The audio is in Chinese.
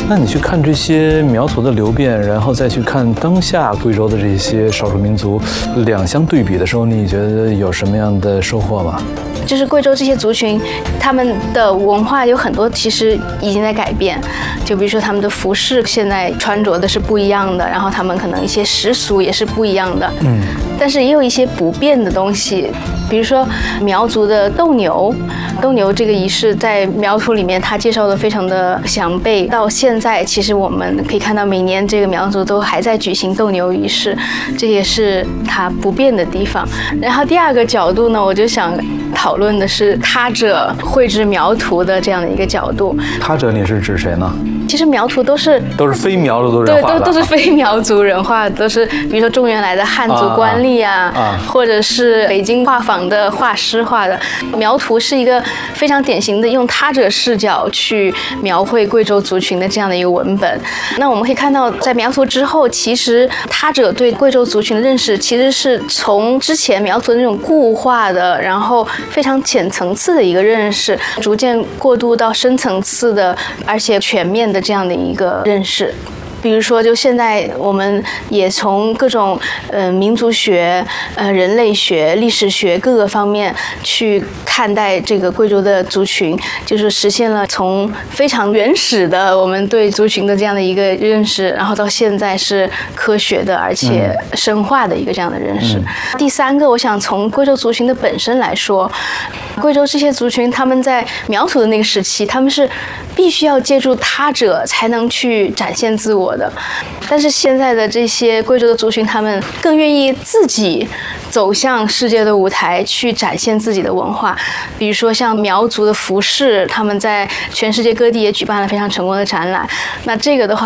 那你去看这些苗族的流变，然后再去看当下贵州的这些少数民族，两相对比的时候，你觉得有什么样的收获吗？ 就是贵州这些族群，他们的文化有很多其实已经在改变，就比如说他们的服饰现在穿着的是不一样的，然后他们可能一些习俗也是不一样的，但是也有一些不变的东西，比如说苗族的斗牛这个仪式在苗图里面它介绍的非常的详备，到现在其实我们可以看到每年这个苗族都还在举行斗牛仪式，这也是它不变的地方。然后第二个角度呢，我就想讨论的是他者绘制苗图的这样的一个角度。 他者你是指谁呢？ 其实苗图都是非苗族人画的， 都是非苗族人画的，都是比如说中原来的汉族官吏或者是北京画坊的画师画的。苗图是一个非常典型的用他者视角去描绘贵州族群的这样的一个文本。那我们可以看到，在苗图之后，其实他者对贵州族群的认识其实是从之前苗图的那种固化的，然后非常浅层次的一个认识，逐渐过渡到深层次的，而且全面的这样的一个认识。比如说，就现在我们也从各种民族学、人类学、历史学各个方面去看待这个贵州的族群，就是实现了从非常原始的我们对族群的这样的一个认识，然后到现在是科学的而且深化的一个这样的认识。第三个，我想从贵州族群的本身来说，贵州这些族群他们在苗土的那个时期，他们是必须要借助他者才能去展现自我的，但是现在的这些贵州的族群，他们更愿意自己走向世界的舞台去展现自己的文化。比如说像苗族的服饰，他们在全世界各地也举办了非常成功的展览。那这个的话